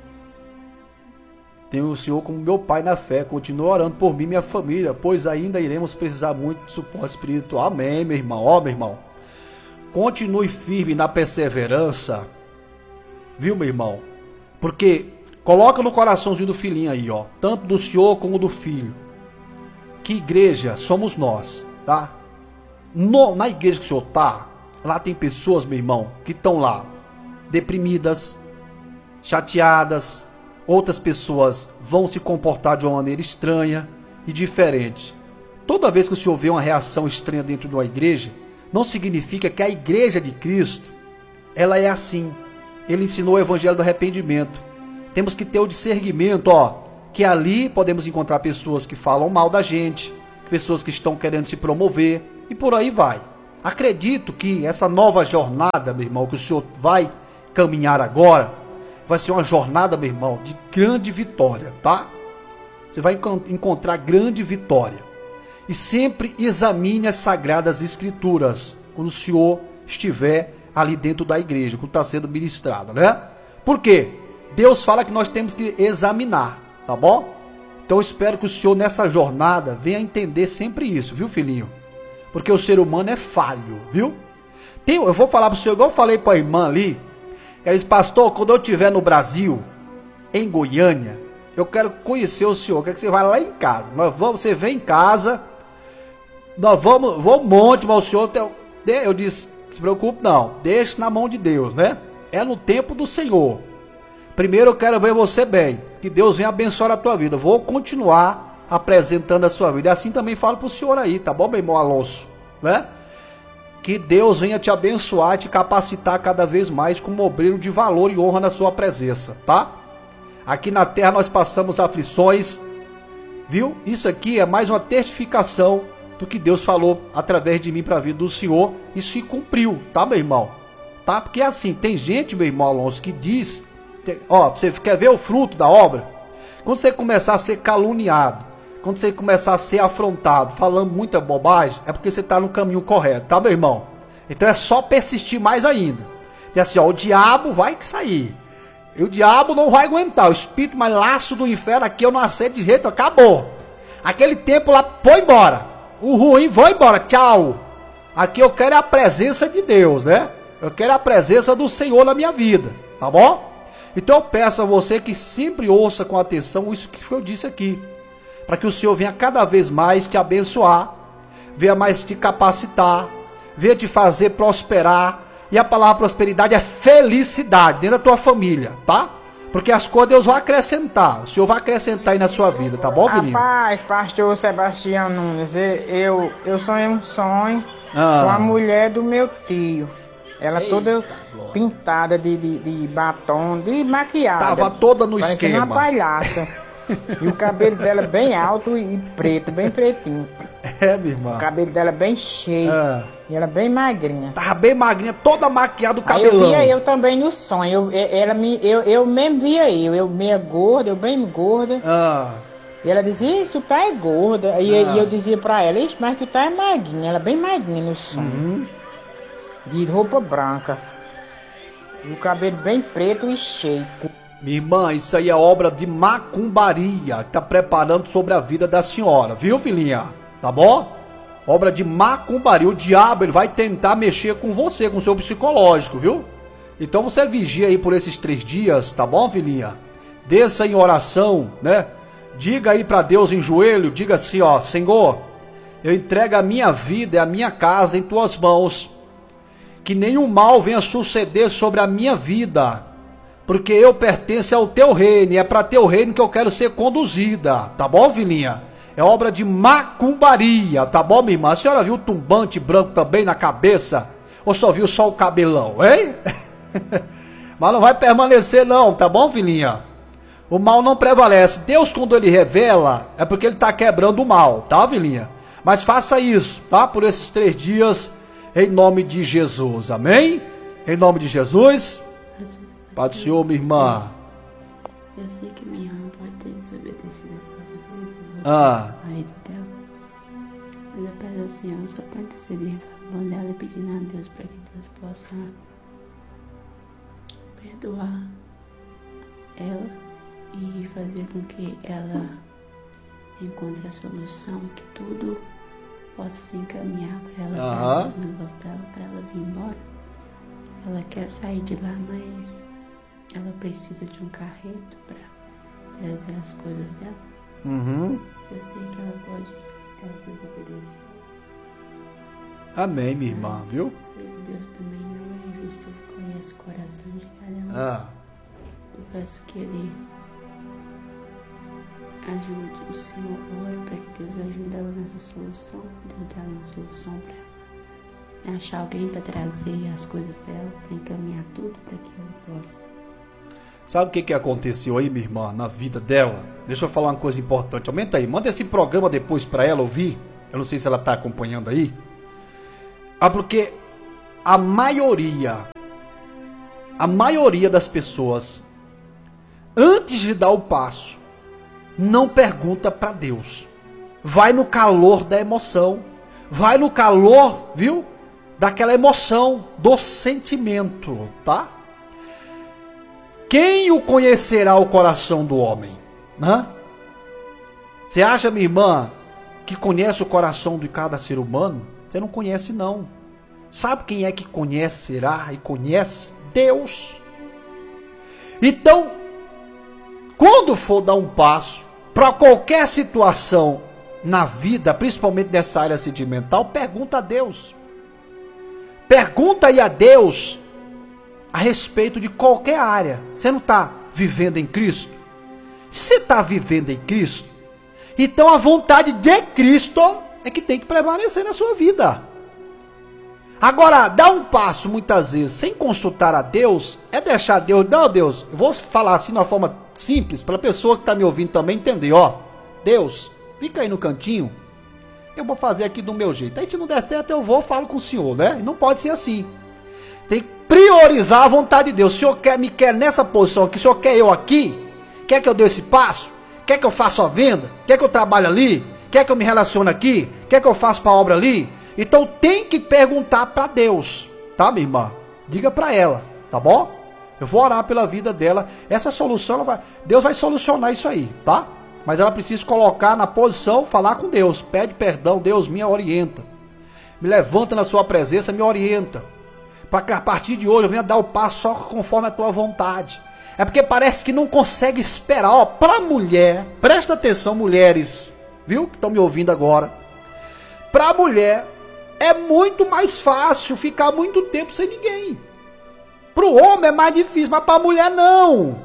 Tenho o senhor como meu pai na fé, continue orando por mim e minha família, pois ainda iremos precisar muito de suporte espiritual. Amém, meu irmão. Ó, meu irmão, continue firme na perseverança, viu, meu irmão? Porque coloca no coraçãozinho do filhinho aí, ó, tanto do senhor como do filho. Que igreja somos nós, tá? No, na igreja que o senhor tá, lá tem pessoas, meu irmão, que estão lá deprimidas, chateadas. Outras pessoas vão se comportar de uma maneira estranha e diferente. Toda vez que o senhor vê uma reação estranha dentro de uma igreja, não significa que a igreja de Cristo, ela é assim. Ele ensinou o evangelho do arrependimento. Temos que ter o discernimento, ó. que ali podemos encontrar pessoas que falam mal da gente, pessoas que estão querendo se promover, e por aí vai. Acredito que essa nova jornada, meu irmão, que o senhor vai caminhar agora, vai ser uma jornada, meu irmão, de grande vitória, tá? Você vai encontrar grande vitória. E sempre examine as Sagradas Escrituras, quando o senhor estiver ali dentro da igreja, quando está sendo ministrada, né? Por quê? Deus fala que nós temos que examinar, tá bom? Então eu espero que o senhor nessa jornada venha entender sempre isso, viu, filhinho? Porque o ser humano é falho, viu? Tem, eu vou falar para o senhor, igual eu falei para a irmã ali, ela disse, pastor, quando eu estiver no Brasil, em Goiânia, eu quero conhecer o senhor, eu quero que você vá lá em casa. Nós vamos, você vem em casa, nós vamos, vou um monte, mas o senhor, eu disse, não se preocupe não, deixe na mão de Deus, né? É no tempo do Senhor. Primeiro eu quero ver você bem, que Deus venha abençoar a tua vida. Vou continuar apresentando a sua vida. E assim também falo para o senhor aí, tá bom, meu irmão Alonso? Né? Que Deus venha te abençoar, te capacitar cada vez mais como obreiro de valor e honra na sua presença, tá? Aqui na terra nós passamos aflições, viu? Isso aqui é mais uma testificação do que Deus falou através de mim para a vida do senhor. Isso se cumpriu, tá, meu irmão? Tá? Porque assim, tem gente, meu irmão Alonso, que diz... Ó, você quer ver o fruto da obra? Quando você começar a ser caluniado, quando você começar a ser afrontado, falando muita bobagem, é porque você está no caminho correto, tá, meu irmão? Então é só persistir mais ainda. E assim, ó, o diabo vai sair. E o diabo não vai aguentar. O espírito mais laço do inferno aqui eu não aceito de jeito, acabou. Aquele tempo lá, foi embora. O ruim, vai embora, tchau. Aqui eu quero a presença de Deus, né? Eu quero a presença do Senhor na minha vida, tá bom? Então eu peço a você que sempre ouça com atenção isso que eu disse aqui, para que o Senhor venha cada vez mais te abençoar, venha mais te capacitar, venha te fazer prosperar, e a palavra prosperidade é felicidade dentro da tua família, tá? Porque as coisas Deus vai acrescentar, o Senhor vai acrescentar aí na sua vida, tá bom, Vininho? Rapaz, pastor Sebastião Nunes, eu, eu sonhei um sonho ah. com a mulher do meu tio. Ela Ei, toda pintada de, de, de batom, de maquiagem. Tava toda no esquema. Uma palhaça. E o cabelo dela bem alto e preto, bem pretinho. É, minha irmã. O cabelo dela bem cheio. Ah. E ela bem magrinha. Tava bem magrinha, toda maquiada, o cabelão. Aí eu via eu também no sonho. Eu, ela me, eu, eu mesmo via eu. Eu meia gorda, eu bem gorda. Ah. E ela dizia, isso, tu tá é gorda. E, ah. e eu dizia pra ela, isso, mas tu tá é magrinha. Ela bem magrinha no sonho. Uhum. De roupa branca. E o cabelo bem preto e cheio. Minha irmã, isso aí é obra de macumbaria que tá preparando sobre a vida da senhora, viu, filhinha? Tá bom? Obra de macumbaria. O diabo, ele vai tentar mexer com você, com o seu psicológico, viu? Então você vigia aí por esses três dias, tá bom, filhinha? Desça em oração, né? Diga aí pra Deus em joelho, diga assim, ó, Senhor, eu entrego a minha vida e a minha casa em tuas mãos. Que nenhum mal venha suceder sobre a minha vida, porque eu pertenço ao teu reino, e é para teu reino que eu quero ser conduzida, tá bom, filhinha? É obra de macumbaria, tá bom, minha irmã? A senhora viu o tumbante branco também na cabeça? Ou só viu só o cabelão, hein? Mas não vai permanecer não, tá bom, filhinha? O mal não prevalece. Deus, quando ele revela, é porque ele tá quebrando o mal, tá, filhinha? Mas faça isso, tá? Por esses três dias... Em nome de Jesus, amém? Em nome de Jesus. Pai do Senhor, minha irmã. Eu sei que minha irmã pode ter desobedecido a ah. marido dela. Mas eu peço ao Senhor só para interceder a favor dela e pedindo a Deus para que Deus possa perdoar ela e fazer com que ela encontre a solução, que tudo possa se encaminhar para ela, uhum. para os negócios dela, para ela vir embora. Ela quer sair de lá, mas ela precisa de um carreto para trazer as coisas dela. Uhum. Eu sei que ela pode, ela desobedecer. Amém, minha irmã, mas, viu? Sei que Deus também não é injusto, Ele conhece o coração de cada um. Ah. Eu peço que Ele ajude o Senhor, ore para que Deus ajude ela nessa solução, Deus dá uma solução para ela, achar alguém para trazer as coisas dela, para encaminhar tudo para que ela possa. Sabe o que, que aconteceu aí, minha irmã, na vida dela? Deixa eu falar uma coisa importante. Aumenta aí, manda esse programa depois para ela ouvir. Eu não sei se ela está acompanhando aí. Ah, porque a maioria, a maioria das pessoas, antes de dar o passo, não pergunta para Deus. Vai no calor da emoção. Vai no calor, viu? Daquela emoção, do sentimento, tá? Quem o conhecerá o coração do homem? Né? Você acha, minha irmã, que conhece o coração de cada ser humano? Você não conhece, não. Sabe quem é que conhecerá e conhece? Deus. Então, quando for dar um passo para qualquer situação na vida, principalmente nessa área sentimental, pergunta a Deus. Pergunta aí a Deus a respeito de qualquer área. Você não está vivendo em Cristo? Se você está vivendo em Cristo, então a vontade de Cristo é que tem que prevalecer na sua vida. Agora, dar um passo muitas vezes sem consultar a Deus, é deixar Deus, não Deus, eu vou falar assim de uma forma simples, para a pessoa que está me ouvindo também entender, ó, Deus, fica aí no cantinho, eu vou fazer aqui do meu jeito, aí se não der certo eu vou, falo com o Senhor, né? Não pode ser assim. Tem que priorizar a vontade de Deus. O Senhor quer, me quer nessa posição aqui, o Senhor quer eu aqui, quer que eu dê esse passo, quer que eu faça a venda, quer que eu trabalhe ali, quer que eu me relacione aqui, quer que eu faça para a obra ali. Então tem que perguntar para Deus, tá, minha irmã? Diga para ela, tá bom? Eu vou orar pela vida dela. Essa solução, ela vai, Deus vai solucionar isso aí, tá? Mas ela precisa colocar na posição, falar com Deus. Pede perdão, Deus me orienta. Me levanta na sua presença, me orienta. Para que a partir de hoje eu venha dar o passo só conforme a tua vontade. É porque parece que não consegue esperar. Ó, para mulher, presta atenção, mulheres, viu? Que estão me ouvindo agora. Para a mulher, é muito mais fácil ficar muito tempo sem ninguém. Para o homem é mais difícil, mas para a mulher não.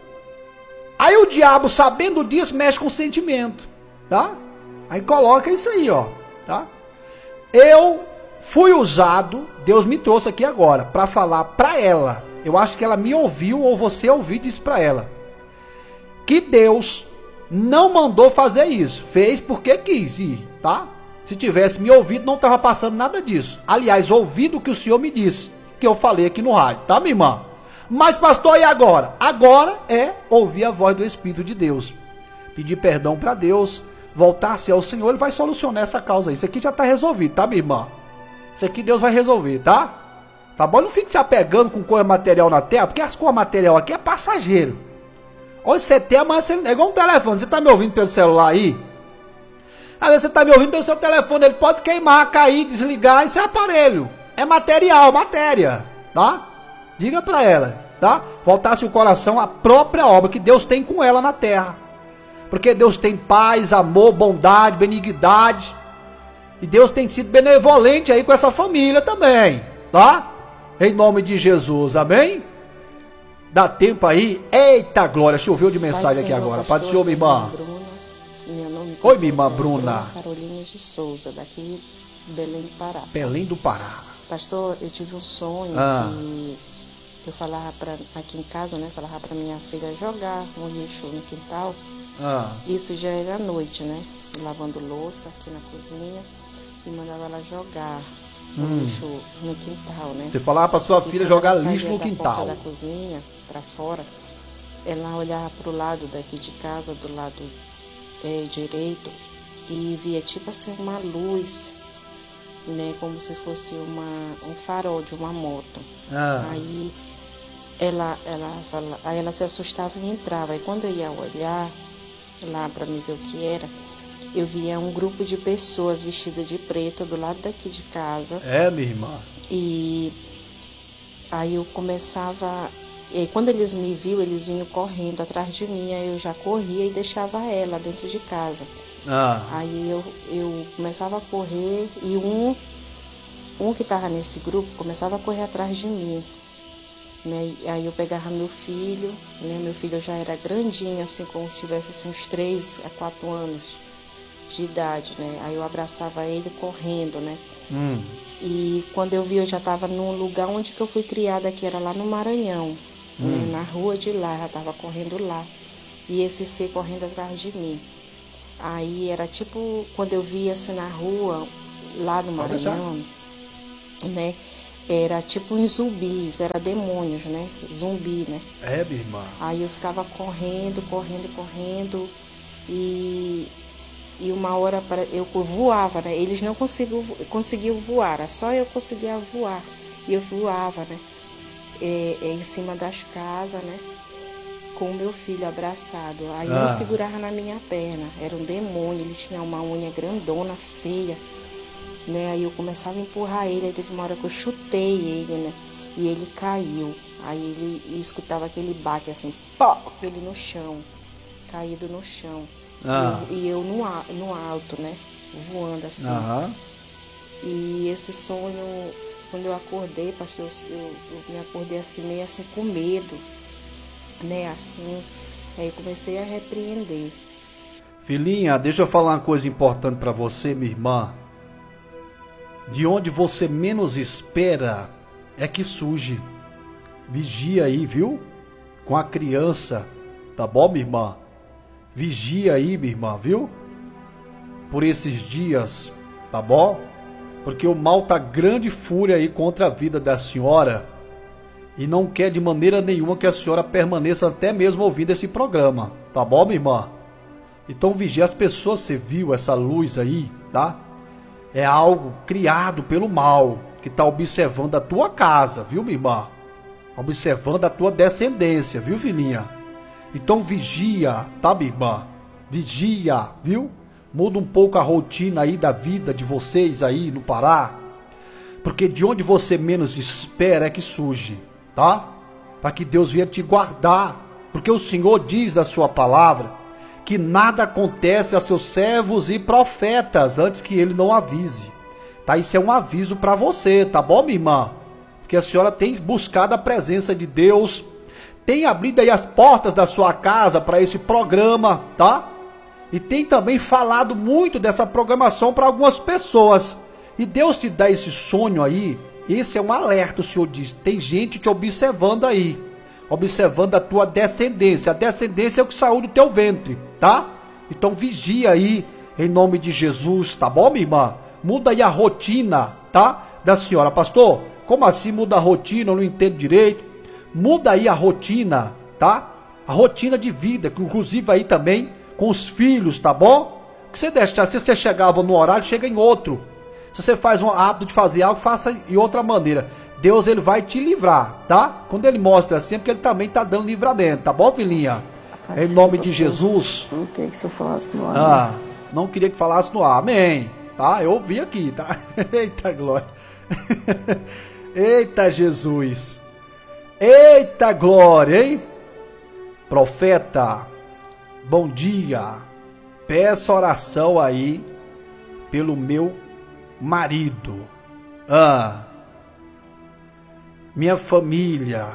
Aí o diabo, sabendo disso, mexe com o sentimento, tá? Aí coloca isso aí, ó, tá? Eu fui usado, Deus me trouxe aqui agora, para falar para ela. Eu acho que ela me ouviu, ou você ouviu disso para ela. Que Deus não mandou fazer isso. Fez porque quis ir, tá? Se tivesse me ouvido, não estava passando nada disso. Aliás, ouvido o que o Senhor me disse, que eu falei aqui no rádio, tá, minha irmã? Mas, pastor, e agora? Agora é ouvir a voz do Espírito de Deus. Pedir perdão para Deus, voltar-se ao Senhor, Ele vai solucionar essa causa aí. Isso aqui já está resolvido, tá, minha irmã? Isso aqui Deus vai resolver, tá? Tá bom? Não fique se apegando com coisa material na terra, porque as coisas material aqui é passageiro. Hoje você tem, amanhã você... É igual um telefone. Você tá me ouvindo pelo celular aí? Às vezes você tá me ouvindo pelo seu telefone, ele pode queimar, cair, desligar, isso é aparelho. É material, matéria, tá? Diga para ela, tá? Voltasse o coração à própria obra que Deus tem com ela na terra. Porque Deus tem paz, amor, bondade, benignidade. E Deus tem sido benevolente aí com essa família também, tá? Em nome de Jesus, amém? Dá tempo aí. Eita glória, choveu de mensagem aqui agora. Pai do Senhor, minha irmã. Oi, minha irmã Bruna. Carolina de Souza, daqui de Belém do Pará. Belém do Pará. Pastor, eu tive um sonho ah. que eu falava pra, aqui em casa, né? Falava pra minha filha jogar um lixo no quintal. Ah. Isso já era à noite, né? Lavando louça aqui na cozinha e mandava ela jogar hum. o lixo no quintal, né? Você falava pra sua filha jogar lixo no quintal. Da cozinha pra fora, ela olhava pro lado daqui de casa, do lado é, direito, e via tipo assim uma luz, né? Como se fosse uma, um farol de uma moto. Ah. Aí ela, ela, ela, aí ela se assustava e entrava. Aí quando eu ia olhar lá para me ver o que era, eu via um grupo de pessoas vestidas de preto do lado daqui de casa. É, minha irmã. E aí eu começava... E quando eles me viam, eles vinham correndo atrás de mim. Aí eu já corria e deixava ela dentro de casa. Ah. Aí eu, eu começava a correr e um, um que estava nesse grupo começava a correr atrás de mim. Né? Aí eu pegava meu filho, né? Meu filho já era grandinho, assim, como se tivesse assim, uns três a quatro anos de idade, né? Aí eu abraçava ele correndo, né? Hum. E quando eu vi, eu já estava num lugar onde que eu fui criada, que era lá no Maranhão. hum. né, na rua de lá, ela estava correndo lá. E esse ser correndo atrás de mim. Aí era tipo, quando eu via assim na rua, lá no Maranhão, né? Era tipo uns zumbis, era demônios, né? Zumbi, né? É, minha irmã. Aí eu ficava correndo, correndo, correndo. E, e uma hora eu voava, né? Eles não conseguiam, conseguiam voar, era só eu conseguia voar. E eu voava, né? É, é, em cima das casas, né? Com o meu filho abraçado. Aí ah. ele segurava na minha perna. Era um demônio, ele tinha uma unha grandona, feia. Né? Aí eu começava a empurrar ele, aí teve uma hora que eu chutei ele, né? E ele caiu. Aí ele, ele escutava aquele baque assim, pó, ele no chão, caído no chão. Ah. E, e eu no, no alto, né? Voando assim. Ah. E esse sonho, quando eu acordei, pastor, eu, eu me acordei assim, meio assim com medo, né? Assim, aí eu comecei a repreender. Filhinha, deixa eu falar uma coisa importante para você, minha irmã. De onde você menos espera é que surge. Vigia aí, viu? Com a criança, tá bom, minha irmã? Vigia aí, minha irmã, viu? Por esses dias, tá bom? Porque o mal tá grande fúria aí contra a vida da senhora e não quer de maneira nenhuma que a senhora permaneça até mesmo ouvindo esse programa, tá bom, minha irmã? Então vigia as pessoas, você viu essa luz aí, tá? É algo criado pelo mal, que está observando a tua casa, viu, minha irmã? Observando a tua descendência, viu, filhinha? Então vigia, tá, minha irmã? Vigia, viu? Muda um pouco a rotina aí da vida de vocês aí no Pará. Porque de onde você menos espera é que surge, tá? Para que Deus venha te guardar. Porque o Senhor diz da sua palavra que nada acontece a seus servos e profetas antes que ele não avise. Tá? Isso é um aviso para você, tá bom, minha irmã? Porque a senhora tem buscado a presença de Deus, tem abrido aí as portas da sua casa para esse programa, tá? E tem também falado muito dessa programação para algumas pessoas. E Deus te dá esse sonho aí, esse é um alerta, o Senhor diz, tem gente te observando aí. Observando a tua descendência. A descendência é o que saiu do teu ventre, tá? Então vigia aí, em nome de Jesus, tá bom, minha irmã? Muda aí a rotina, tá? Da senhora. Pastor, como assim muda a rotina? Eu não entendo direito. Muda aí a rotina, tá? A rotina de vida, inclusive aí também com os filhos, tá bom? Que você deixa, se você chegava no horário, chega em outro. Se você faz um hábito de fazer algo, faça de outra maneira. Deus, ele vai te livrar, tá? Quando ele mostra assim, é porque ele também tá dando livramento, tá bom, filhinha? Em nome de Jesus. Não queria que você falasse no ar. Ah, não queria que falasse no ar, amém. Tá? Eu ouvi aqui, tá? Eita glória. Eita Jesus. Eita glória, hein? Profeta, bom dia. Peço oração aí pelo meu marido. Ah. Minha família.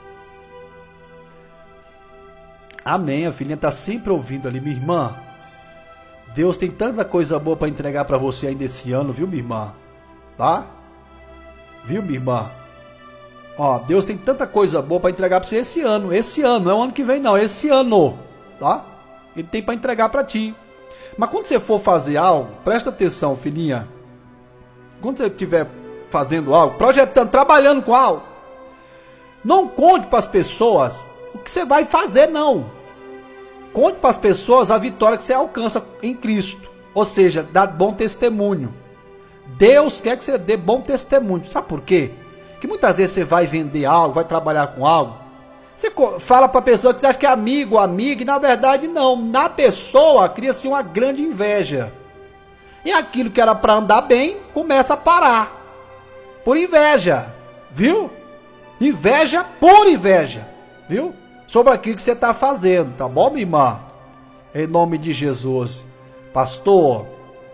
Amém. A filhinha está sempre ouvindo ali, minha irmã. Deus tem tanta coisa boa para entregar para você ainda esse ano, viu, minha irmã? Tá? Viu, minha irmã? Ó, Deus tem tanta coisa boa para entregar para você esse ano. Esse ano, não é o ano que vem, não. Esse ano, tá? Ele tem para entregar para ti. Mas quando você for fazer algo, presta atenção, filhinha. Quando você estiver fazendo algo, projetando, trabalhando com algo, não conte para as pessoas o que você vai fazer, não. Conte para as pessoas a vitória que você alcança em Cristo. Ou seja, dá bom testemunho. Deus quer que você dê bom testemunho. Sabe por quê? Que muitas vezes você vai vender algo, vai trabalhar com algo. Você fala para a pessoa que você acha que é amigo ou amiga, e na verdade não. Na pessoa cria-se uma grande inveja. E aquilo que era para andar bem, começa a parar. Por inveja. Viu? Inveja por inveja. Viu? Sobre aquilo que você está fazendo, tá bom, minha irmã? Em nome de Jesus. Pastor,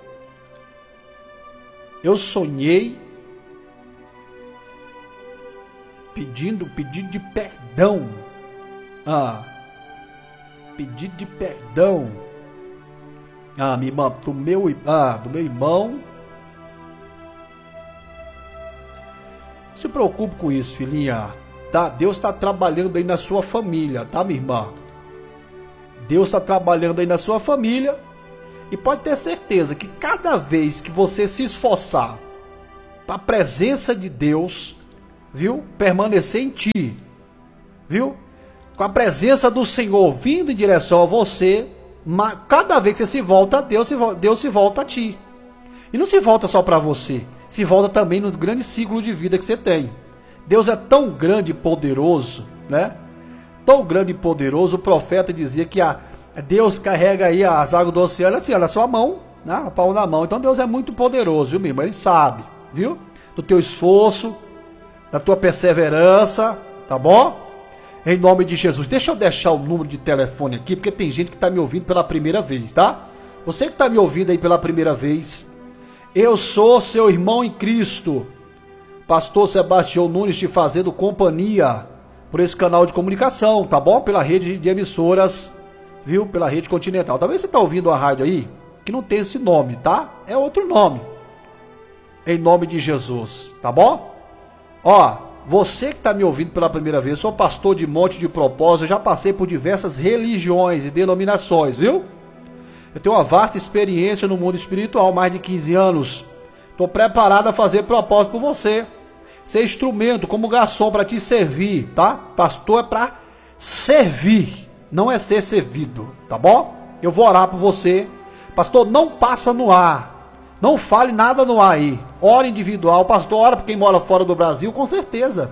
eu sonhei pedindo, pedido de perdão. Ah, pedido de perdão. Ah, minha irmã, do meu, ah, do meu irmão. Não se preocupe com isso, filhinha. tá? Deus está trabalhando aí na sua família, tá, minha irmã? Deus está trabalhando aí na sua família. E pode ter certeza que cada vez que você se esforçar para a presença de Deus, viu? Permanecer em ti, viu? Com a presença do Senhor vindo em direção a você, cada vez que você se volta a Deus, Deus se volta a ti. E não se volta só para você, se volta também no grande ciclo de vida que você tem. Deus é tão grande e poderoso, né? Tão grande e poderoso, o profeta dizia que a Deus carrega aí as águas do oceano assim, na sua mão, né? A palma da mão. Então Deus é muito poderoso, viu, meu irmão? Ele sabe, viu? Do teu esforço, da tua perseverança, tá bom? Em nome de Jesus. Deixa eu deixar o número de telefone aqui, porque tem gente que está me ouvindo pela primeira vez, tá? Você que está me ouvindo aí pela primeira vez, eu sou seu irmão em Cristo, Pastor Sebastião Nunes, te fazendo companhia por esse canal de comunicação, tá bom? Pela rede de emissoras, viu? Pela rede continental. Talvez você tá ouvindo a rádio aí, que não tem esse nome, tá? É outro nome. Em nome de Jesus, tá bom? Ó, você que tá me ouvindo pela primeira vez, eu sou pastor de Monte de Propósito, eu já passei por diversas religiões e denominações, viu? Eu tenho uma vasta experiência no mundo espiritual, mais de quinze anos. Tô preparado a fazer propósito por você. Ser instrumento como garçom para te servir, tá? Pastor é para servir, não é ser servido, tá bom? Eu vou orar por você. Pastor, não passa no ar, não fale nada no ar aí. Ora individual, pastor, ora por quem mora fora do Brasil, com certeza.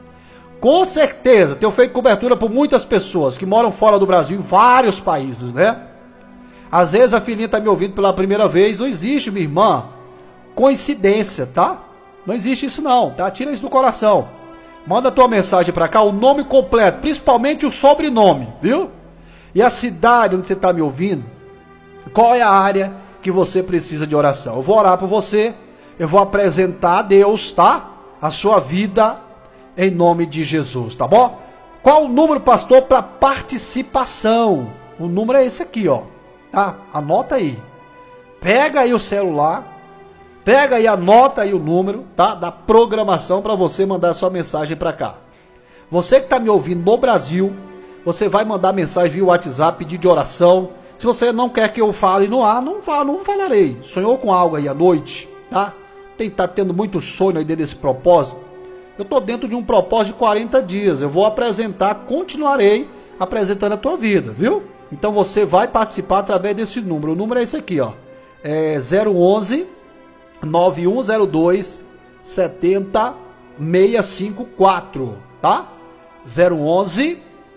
Com certeza, tenho feito cobertura por muitas pessoas que moram fora do Brasil, em vários países, né? Às vezes a filhinha tá me ouvindo pela primeira vez, não existe, minha irmã, coincidência, tá? Não existe isso não, tá? Tira isso do coração. Manda a tua mensagem para cá, o nome completo, principalmente o sobrenome, viu? E a cidade onde você está me ouvindo, qual é a área que você precisa de oração. Eu vou orar por você, eu vou apresentar a Deus, tá? A sua vida em nome de Jesus, tá bom? Qual o número, pastor, para participação? O número é esse aqui, ó, tá? Anota aí. Pega aí o celular. Pega aí, anota aí o número, tá? Da programação para você mandar sua mensagem para cá. Você que está me ouvindo no Brasil, você vai mandar mensagem via WhatsApp, pedir de oração. Se você não quer que eu fale no ar, não, falo, não falarei. Sonhou com algo aí à noite, tá? Tem tá tendo muito sonho aí dentro desse propósito. Eu tô dentro de um propósito de quarenta dias. Eu vou apresentar, continuarei apresentando a tua vida, viu? Então você vai participar através desse número. O número é esse aqui, ó. É zero onze nove um zero dois sete zero seis cinco quatro, tá? zero onze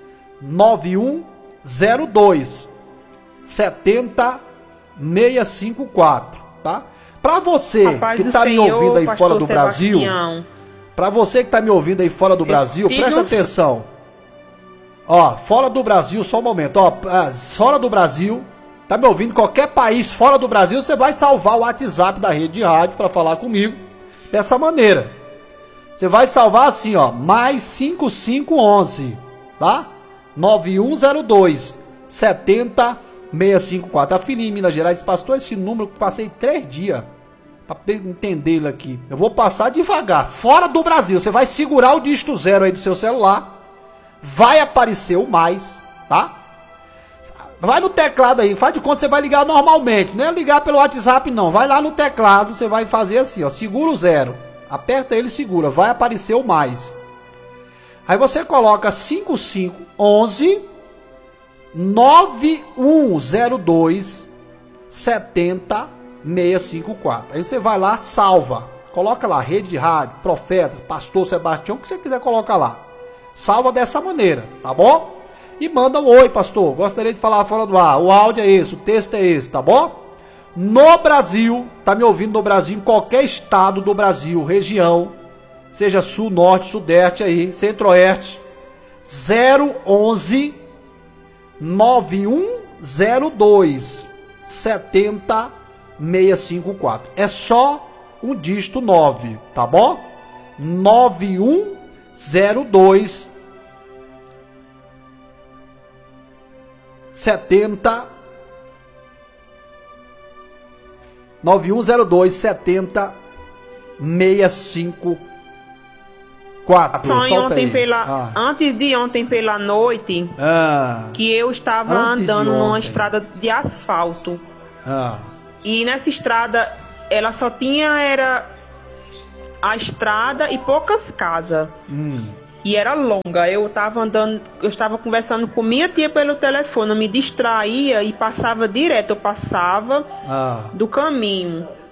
nove um zero dois sete zero seis cinco quatro, tá? Para você Rapaz que do tá me Senhor, ouvindo aí pastor fora do Brasil, Sebastião. para você que tá me ouvindo aí fora do Brasil, Eu presta digo- atenção. Ó, fora do Brasil, só um momento, ó, ah, fora do Brasil, tá me ouvindo, qualquer país fora do Brasil, você vai salvar o WhatsApp da rede de rádio para falar comigo dessa maneira. Você vai salvar assim, ó, mais cinco cinco um um, tá? nove um zero dois sete zero seis cinco quatro. A filhinha em Minas Gerais disse, pastor, esse número que passei três dias para entender ele aqui. Eu vou passar devagar. Fora do Brasil, você vai segurar o dígito zero aí do seu celular, vai aparecer o mais, tá? Vai no teclado aí, faz de conta que você vai ligar normalmente, não é ligar pelo WhatsApp não, vai lá no teclado, você vai fazer assim, ó, segura o zero, aperta ele e segura, vai aparecer o mais. Aí você coloca cinco cinco um um nove um zero dois sete zero seis cinco quatro. Aí você vai lá, salva, coloca lá, rede de rádio, profetas, pastor Sebastião, o que você quiser colocar lá. Salva dessa maneira, tá bom? E manda um oi, pastor, gostaria de falar fora do ar, o áudio é esse, o texto é esse, tá bom? No Brasil, tá me ouvindo no Brasil, em qualquer estado do Brasil, região, seja sul, norte, sudeste aí, centro-oeste, zero onze nove um zero dois sete zero seis cinco quatro. É só um dígito nove, tá bom? nove um zero dois sete zero nove um zero dois sete zero seis cinco Quatro, Sonho solta ontem aí. pela, Ah. Antes de ontem pela noite, Ah, que eu estava Antes de andando numa ontem. estrada de asfalto. ah, E nessa estrada, ela só tinha era a estrada e poucas casas. hum, E era longa. Eu estava andando, eu estava conversando com minha tia pelo telefone, eu me distraía e passava direto, eu passava ah, do caminho.